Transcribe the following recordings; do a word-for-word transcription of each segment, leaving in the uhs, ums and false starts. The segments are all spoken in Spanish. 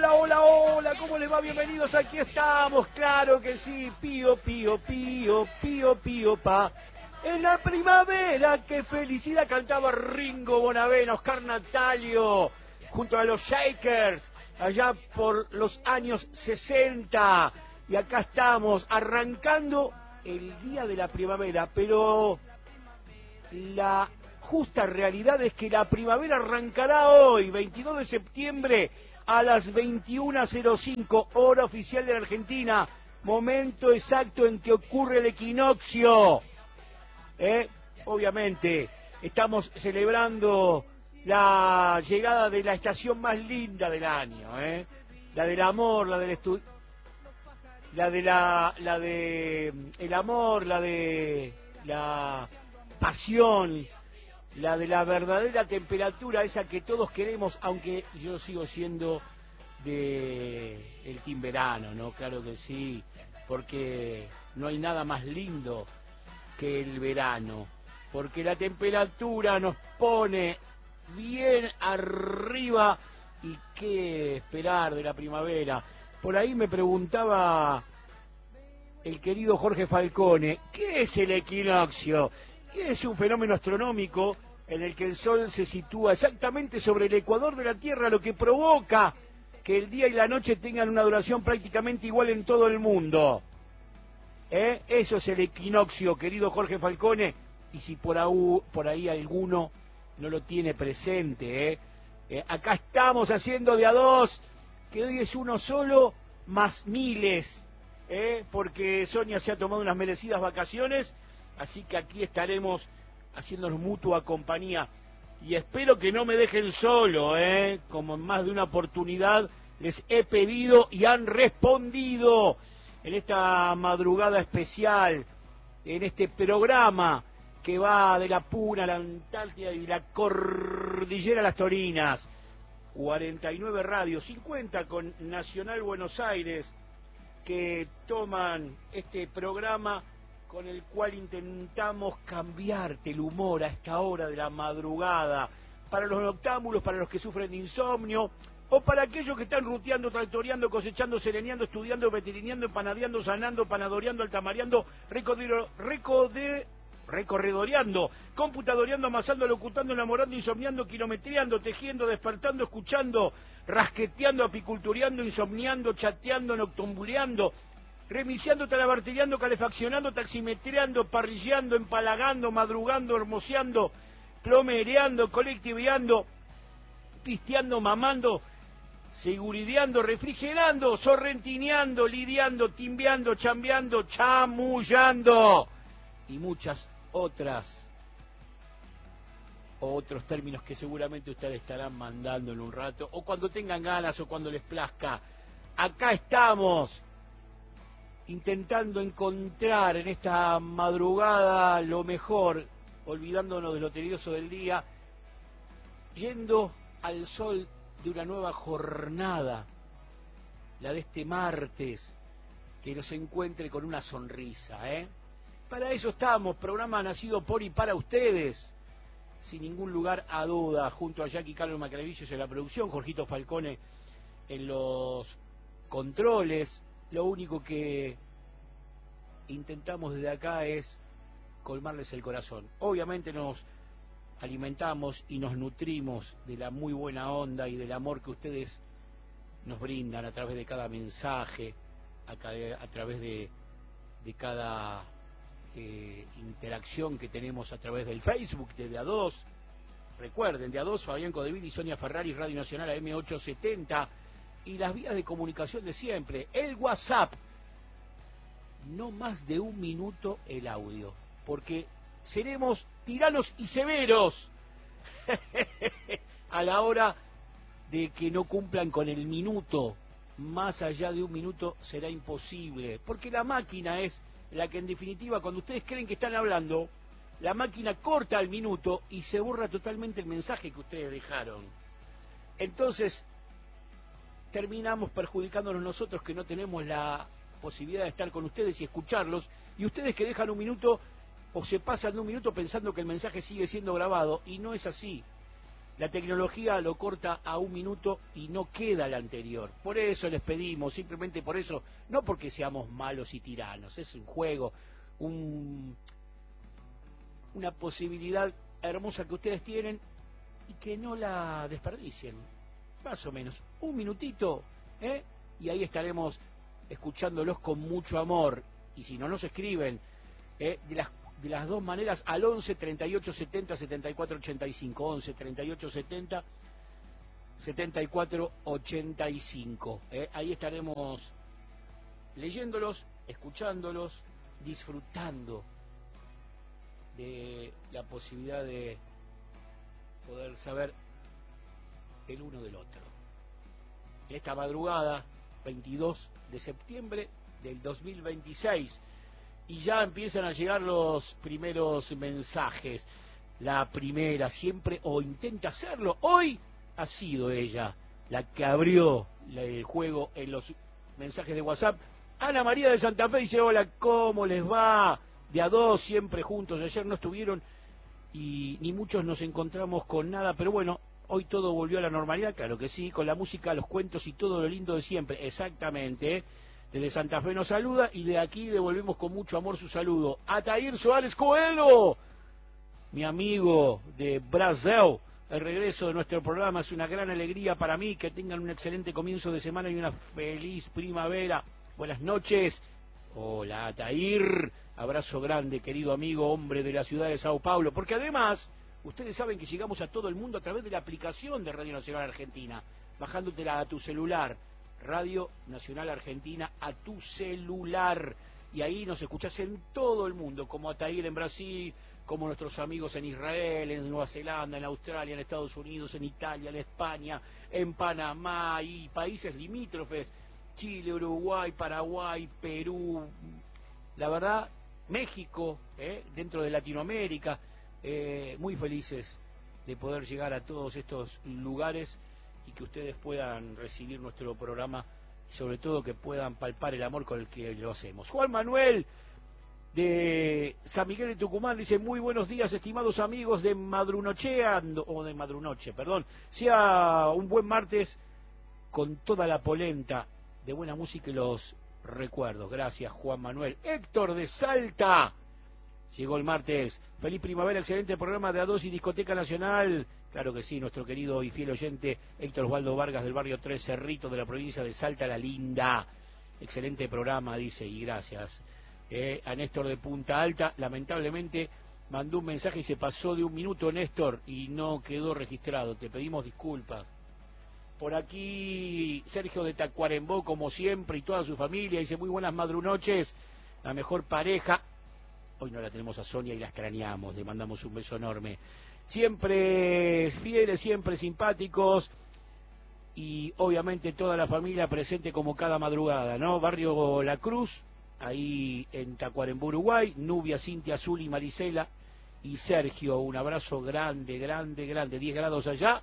hola, hola, hola, ¿cómo les va? Bienvenidos, aquí estamos, claro que sí, pío, pío, pío, pío, pío, pa. En la primavera, qué felicidad, cantaba Ringo Bonavena, Oscar Natalio, junto a los Shakers, allá por los años sesenta. Y acá estamos, arrancando el día de la primavera, pero la justa realidad es que la primavera arrancará hoy, veintidós de septiembre, a las veintiuna cero cinco, hora oficial de la Argentina, momento exacto en que ocurre el equinoccio. ¿Eh? Obviamente, estamos celebrando la llegada de la estación más linda del año, ¿eh? La del amor, la del estu... la de la, la de el amor, la de la pasión, la de la verdadera temperatura, esa que todos queremos, aunque yo sigo siendo de el team verano, ¿no? Claro que sí, porque no hay nada más lindo que el verano, porque la temperatura nos pone bien arriba. Y qué esperar de la primavera. Por ahí me preguntaba el querido Jorge Falcone, ¿qué es el equinoccio? Es un fenómeno astronómico en el que el Sol se sitúa exactamente sobre el ecuador de la Tierra, lo que provoca que el día y la noche tengan una duración prácticamente igual en todo el mundo. ¿Eh? Eso es el equinoccio, querido Jorge Falcone, y si por ahí, por ahí alguno no lo tiene presente, ¿eh? Eh, acá estamos haciendo de a dos, que hoy es uno solo, más miles, ¿eh? Porque Sonia se ha tomado unas merecidas vacaciones, así que aquí estaremos haciéndonos mutua compañía, y espero que no me dejen solo, ¿eh? Como en más de una oportunidad les he pedido y han respondido en esta madrugada especial, en este programa que va de la Puna a la Antártida y de la Cordillera a las Torinas. cuarenta y nueve radios, cincuenta con Nacional Buenos Aires, que toman este programa con el cual intentamos cambiarte el humor a esta hora de la madrugada, para los noctámbulos, para los que sufren de insomnio, o para aquellos que están ruteando, tractoreando, cosechando, sereneando, estudiando, veterineando, empanadeando, sanando, panadoreando, altamareando, recodero, recode, recorredoreando, computadoreando, amasando, locutando, enamorando, insomniando, kilometreando, tejiendo, despertando, escuchando, rasqueteando, apicultureando, insomniando, chateando, noctambuleando, remiciando, talabartereando, calefaccionando, taximetreando, parrilleando, empalagando, madrugando, hermoseando, plomereando, colectiveando, pisteando, mamando, segurideando, refrigerando, sorrentineando, lidiando, timbeando, chambeando, chamullando y muchas otras o otros términos que seguramente ustedes estarán mandando en un rato, o cuando tengan ganas o cuando les plazca. Acá estamos intentando encontrar en esta madrugada lo mejor, olvidándonos de lo tedioso del día, yendo al sol de una nueva jornada, la de este martes, que nos encuentre con una sonrisa, ¿eh? Para eso estamos, programa nacido por y para ustedes, sin ningún lugar a duda, junto a Jackie Carlos Macravillos en la producción, Jorgito Falcone en los controles. Lo único que intentamos desde acá es colmarles el corazón. Obviamente nos alimentamos y nos nutrimos de la muy buena onda y del amor que ustedes nos brindan a través de cada mensaje, a, a través de, de cada eh, interacción que tenemos a través del Facebook de De A dos. Recuerden, De A dos, Fabián Codevil y Sonia Ferrari, Radio Nacional A M ochocientos setenta, y las vías de comunicación de siempre, el WhatsApp, no más de un minuto el audio, porque seremos tiranos y severos a la hora de que no cumplan con el minuto. Más allá de un minuto será imposible, porque la máquina es la que en definitiva, cuando ustedes creen que están hablando, la máquina corta el minuto y se borra totalmente el mensaje que ustedes dejaron. Entonces terminamos perjudicándonos nosotros, que no tenemos la posibilidad de estar con ustedes y escucharlos, y ustedes que dejan un minuto o se pasan de un minuto pensando que el mensaje sigue siendo grabado, y no es así. La tecnología lo corta a un minuto y no queda el anterior. Por eso les pedimos, simplemente por eso, no porque seamos malos y tiranos, es un juego, un, una posibilidad hermosa que ustedes tienen y que no la desperdicien. Más o menos, un minutito, ¿eh? Y ahí estaremos escuchándolos con mucho amor. Y si no nos escriben, ¿eh? de las de las dos maneras al once, treinta y ocho, setenta, setenta y cuatro, ochenta y cinco, once, treinta y ocho, setenta, setenta y cuatro, ochenta y cinco. ¿eh? Ahí estaremos leyéndolos, escuchándolos, disfrutando de la posibilidad de poder saber el uno del otro. En esta madrugada, veintidós de septiembre del dos mil veintiséis, y ya empiezan a llegar los primeros mensajes. La primera siempre, o intenta hacerlo, hoy ha sido ella la que abrió el juego en los mensajes de WhatsApp. Ana María de Santa Fe dice: hola, ¿cómo les va? De a dos, siempre juntos. Ayer no estuvieron y ni muchos nos encontramos con nada, pero bueno, hoy todo volvió a la normalidad, claro que sí, con la música, los cuentos y todo lo lindo de siempre. Exactamente, ¿eh? Desde Santa Fe nos saluda y de aquí devolvemos con mucho amor su saludo. Atair Suárez Coelho, mi amigo de Brasil, el regreso de nuestro programa es una gran alegría para mí. Que tengan un excelente comienzo de semana y una feliz primavera. Buenas noches. Hola, Atair. Abrazo grande, querido amigo, hombre de la ciudad de Sao Paulo. Porque además, ustedes saben que llegamos a todo el mundo a través de la aplicación de Radio Nacional Argentina, bajándotela a tu celular. Radio Nacional Argentina a tu celular, y ahí nos escuchás en todo el mundo, como Atair en Brasil, como nuestros amigos en Israel, en Nueva Zelanda, en Australia, en Estados Unidos, en Italia, en España, en Panamá y países limítrofes, Chile, Uruguay, Paraguay, Perú, la verdad, México, ¿eh? dentro de Latinoamérica, eh, muy felices de poder llegar a todos estos lugares y que ustedes puedan recibir nuestro programa, y sobre todo que puedan palpar el amor con el que lo hacemos. Juan Manuel de San Miguel de Tucumán dice: muy buenos días, estimados amigos de Madrunochea, o de Madrunoche, perdón, sea un buen martes con toda la polenta de buena música y los recuerdos. Gracias, Juan Manuel. Héctor de Salta, llegó el martes. Feliz primavera, excelente programa de A dos y Discoteca Nacional. Claro que sí, nuestro querido y fiel oyente Héctor Osvaldo Vargas del barrio Tres Cerritos de la provincia de Salta la Linda. Excelente programa, dice, y gracias. Eh, a Néstor de Punta Alta, lamentablemente mandó un mensaje y se pasó de un minuto, Néstor, y no quedó registrado. Te pedimos disculpas. Por aquí Sergio de Tacuarembó, como siempre, y toda su familia, dice: muy buenas madrunoches, la mejor pareja. Hoy no la tenemos a Sonia y la extrañamos, le mandamos un beso enorme. Siempre fieles, siempre simpáticos, y obviamente toda la familia presente como cada madrugada, ¿no? Barrio La Cruz, ahí en Tacuarembó, Uruguay. Nubia, Cintia, Azul y Marisela y Sergio, un abrazo grande, grande, grande. diez grados allá,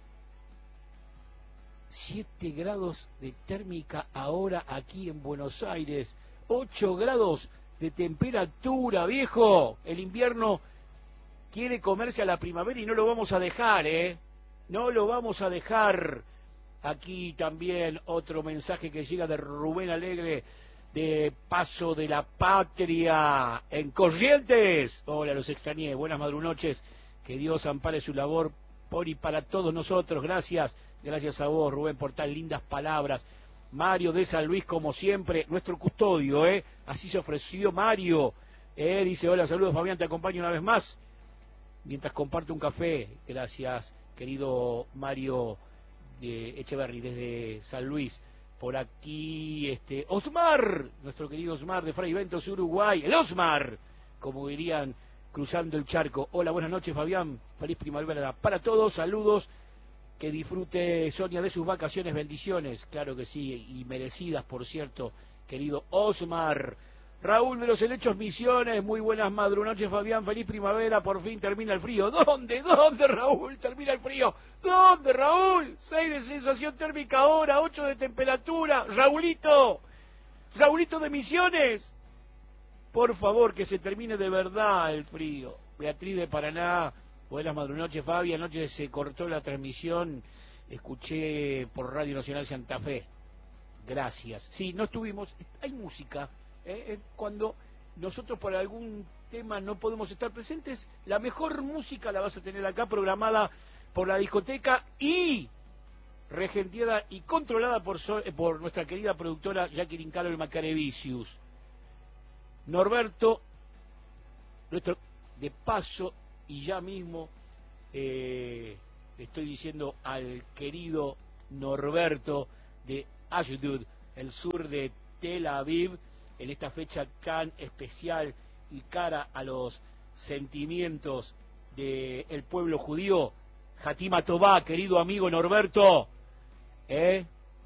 siete grados de térmica ahora aquí en Buenos Aires, ocho grados de temperatura, viejo. El invierno quiere comerse a la primavera y no lo vamos a dejar, ¿eh? No lo vamos a dejar. Aquí también otro mensaje que llega de Rubén Alegre, de Paso de la Patria, en Corrientes. Hola, los extrañé. Buenas madrunoches. Que Dios ampare su labor por y para todos nosotros. Gracias. Gracias a vos, Rubén, por tan lindas palabras. Mario de San Luis, como siempre, nuestro custodio, ¿eh? Así se ofreció Mario. Eh, dice: hola, saludos, Fabián, te acompaño una vez más mientras comparto un café. Gracias, querido Mario de Echeverry, desde San Luis. Por aquí, este, Osmar, nuestro querido Osmar de Fray Ventos, Uruguay. El Osmar, como dirían, cruzando el charco. Hola, buenas noches, Fabián. Feliz primavera para todos. Saludos. Que disfrute Sonia de sus vacaciones. Bendiciones. Claro que sí, y merecidas, por cierto, querido Osmar. Raúl de los Helechos Misiones, muy buenas madrunoches, Fabián, feliz primavera, por fin termina el frío. ¿Dónde? ¿Dónde, Raúl? Termina el frío. ¿Dónde, Raúl? seis de sensación térmica ahora, ocho de temperatura. Raulito, Raulito de Misiones, por favor, que se termine de verdad el frío. Beatriz de Paraná Buenas madrunoches, Fabi. Anoche se cortó la transmisión, escuché por Radio Nacional Santa Fe. Gracias. Sí, no estuvimos, hay música. ¿eh? Cuando nosotros por algún tema no podemos estar presentes, la mejor música la vas a tener acá programada por la discoteca y regenteada y controlada por, so, por nuestra querida productora Jacqueline Carol Macarevicius. Norberto, nuestro de paso, y ya mismo eh, estoy diciendo al querido Norberto de Ashdod, el sur de Tel Aviv, en esta fecha tan especial y cara a los sentimientos del pueblo judío. Hatima Tová, querido amigo Norberto, ¿eh?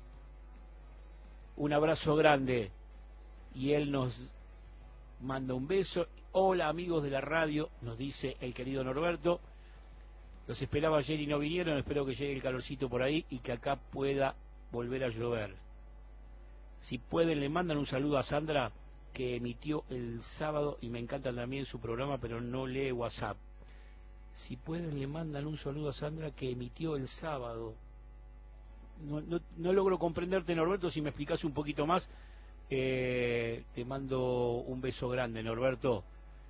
Un abrazo grande. Y él nos manda un beso. Hola amigos de la radio, nos dice el querido Norberto. Los esperaba ayer y no vinieron, espero que llegue el calorcito por ahí y que acá pueda volver a llover. Si pueden, le mandan un saludo a Sandra, que emitió el sábado, y me encanta también su programa, pero no lee WhatsApp. Si pueden, le mandan un saludo a Sandra, que emitió el sábado. No, no, no logro comprenderte, Norberto, si me explicas un poquito más. Eh, te mando un beso grande, Norberto.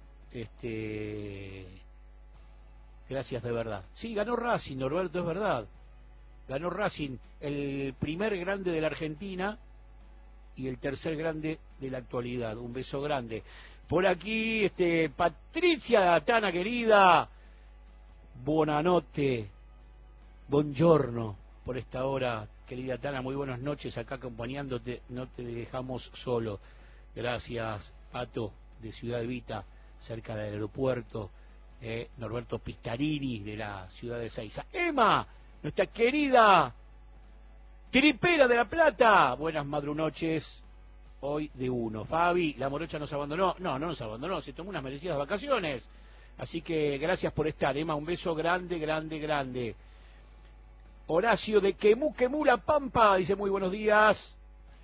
Este, gracias de verdad. Sí, ganó Racing, Norberto, es verdad. Ganó Racing, el primer grande de la Argentina y el tercer grande de la actualidad. Un beso grande. Por aquí, este, Patricia Tana querida, buonanotte, buongiorno, por esta hora, querida Tana, muy buenas noches, acá acompañándote, no te dejamos solo. Gracias, Pato, de Ciudad Evita, cerca del aeropuerto, eh, Norberto Pistarini, de la ciudad de Seiza. Emma, nuestra querida Tripera de La Plata, buenas madrunoches, hoy de uno. Fabi, la morocha nos abandonó, no, no nos abandonó, se tomó unas merecidas vacaciones, así que gracias por estar, Emma, un beso grande, grande, grande. Horacio de Quemú, Quemú, La Pampa, dice muy buenos días,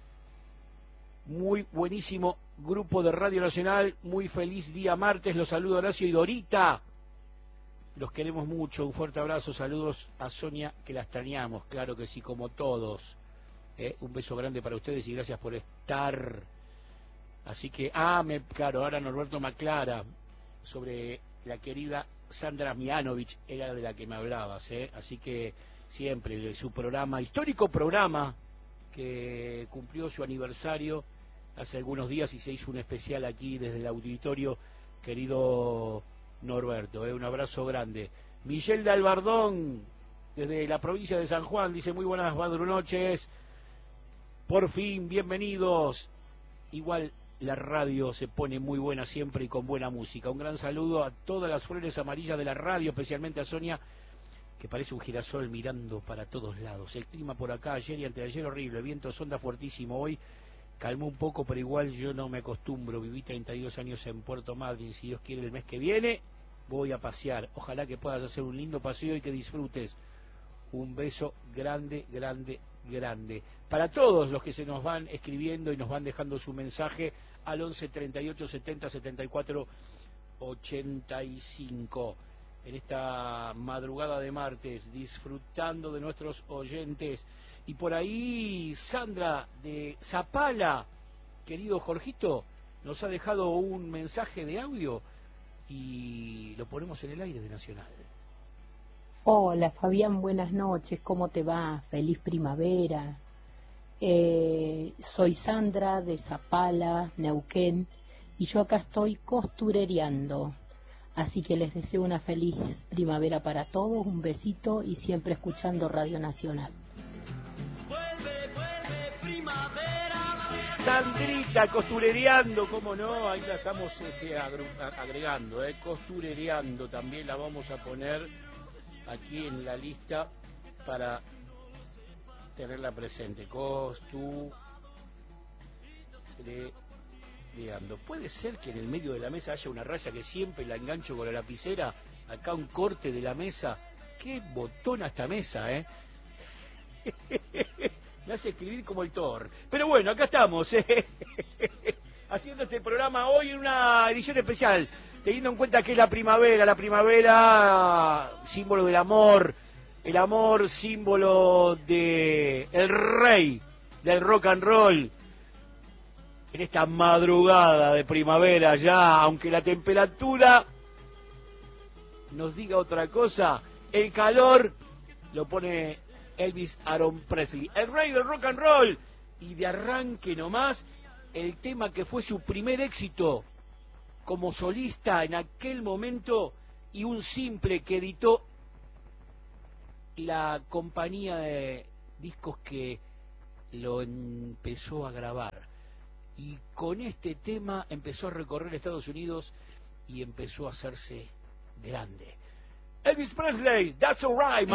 muy buenísimo grupo de Radio Nacional, muy feliz día martes, los saludo Horacio y Dorita, los queremos mucho, un fuerte abrazo, saludos a Sonia, que la extrañamos, claro que sí, como todos, ¿eh? Un beso grande para ustedes y gracias por estar. Así que, ah, me, claro, ahora Norberto me aclara sobre la querida Sandra Mianovich, era de la que me hablabas, ¿eh? Así que siempre su programa, histórico programa, que cumplió su aniversario hace algunos días y se hizo un especial aquí desde el auditorio, querido Norberto, ¿eh? Un abrazo grande. Michelle de Albardón, desde la provincia de San Juan, dice muy buenas madrunoches, por fin, bienvenidos. Igual la radio se pone muy buena siempre y con buena música. Un gran saludo a todas las flores amarillas de la radio, especialmente a Sonia, que parece un girasol mirando para todos lados. El clima por acá ayer y antes de ayer horrible, el viento sonda fuertísimo. Hoy calmó un poco, pero igual yo no me acostumbro. Viví treinta y dos años en Puerto Madryn, si Dios quiere el mes que viene voy a pasear. Ojalá que puedas hacer un lindo paseo y que disfrutes. Un beso grande, grande, grande. Para todos los que se nos van escribiendo y nos van dejando su mensaje al once treinta y ocho setenta setenta y cuatro ochenta y cinco. En esta madrugada de martes, disfrutando de nuestros oyentes. Y por ahí Sandra de Zapala, querido Jorgito, nos ha dejado un mensaje de audio y lo ponemos en el aire de Nacional. Hola Fabián, buenas noches, ¿cómo te va? Feliz primavera. Eh, soy Sandra de Zapala, Neuquén, y yo acá estoy costurereando. Así que les deseo una feliz primavera para todos, un besito y siempre escuchando Radio Nacional. Vuelve, vuelve, primavera. Sandrita, costurereando, cómo no, ahí la estamos este, agregando, eh, costurereando, también la vamos a poner aquí en la lista para tenerla presente. Costurereando. Puede ser que en el medio de la mesa haya una raya que siempre la engancho con la lapicera, acá un corte de la mesa. Qué botona esta mesa, ¿eh? Me hace escribir como el Thor. Pero bueno, acá estamos, ¿eh? haciendo este programa hoy en una edición especial, teniendo en cuenta que es la primavera, la primavera, símbolo del amor, el amor, símbolo de el rey del rock and roll. En esta madrugada de primavera ya, aunque la temperatura nos diga otra cosa, el calor lo pone Elvis Aaron Presley, el rey del rock and roll. Y de arranque nomás, el tema que fue su primer éxito como solista en aquel momento y un simple que editó la compañía de discos que lo empezó a grabar. Y con este tema empezó a recorrer Estados Unidos y empezó a hacerse grande. Elvis Presley, That's Alright.